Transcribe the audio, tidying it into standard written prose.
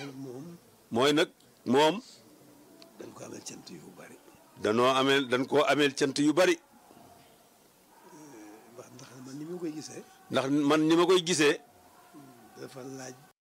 moom. mooy nag moom. dañ ko ameel cant yu bari. dañ koo ameel cant yu bari. ndax man ni ma koy gisee. ndax man ni ma koy gisee. dafa laaj